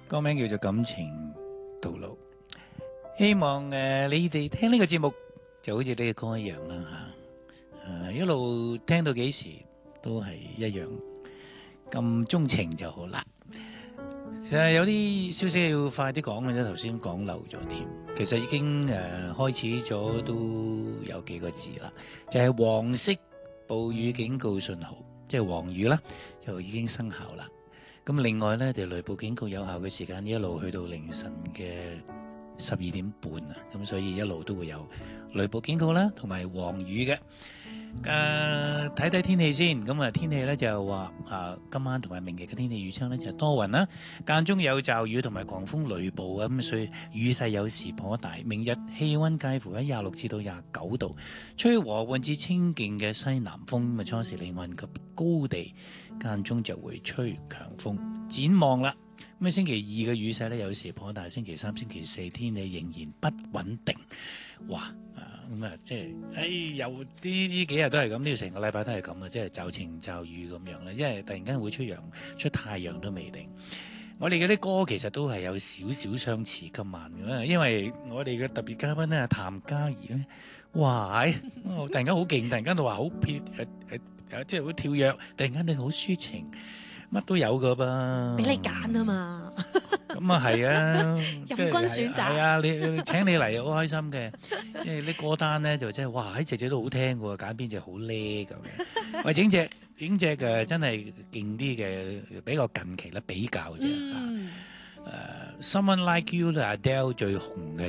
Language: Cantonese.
歌名叫做《感情道路》，希望你哋聽呢個節目就好似呢個歌一樣啦吓，一路聽到幾時都係一樣咁鍾情就好啦。有啲消息要快啲講嘅啫，頭先講漏咗添。其實已經開始咗都有幾個字啦，就係黃色暴雨警告信號，即係黃雨啦，就已經生效啦。咁另外呢，就雷暴警告有效嘅時間一路去到凌晨嘅12點半啊，咁所以一路都會有雷暴警告啦，同埋黃雨嘅。睇睇天氣先，咁啊天氣咧就話今晚同埋明日嘅天氣預測咧就係多雲啦，間中有驟雨同埋狂風雷暴啊，咁所以雨勢有時頗大。明日氣溫介乎喺26至到29度，吹和緩至清勁嘅西南風，咁啊初時離岸及高地間中就會吹強風。展望啦，咁啊星期二嘅雨勢咧有時頗大，星期三、星期四天氣仍然不穩定。哇！咁啊，即係，又呢幾日都係咁，呢成個禮拜都係咁啊，即係驟晴驟雨咁樣咧，因為突然間會出太陽都未定。我哋嗰啲歌其實都係有少少相似今晚嘅，因為我哋嘅特別嘉賓咧，譚嘉儀咧，哇！突然間好勁，突然間到話好撇即係好跳躍，突然間你好抒情。乜都有噶噃， 俾你揀啊嘛。 咁啊係啊， 任君選擇。 係啊，你請你嚟好開心嘅，即係啲歌單咧就真係哇，隻隻都好聽嘅，揀邊隻好叻咁樣。喂，整隻真係勁啲嘅，比較近期咧比較啫。Someone Like You 咧，Adele 最紅嘅。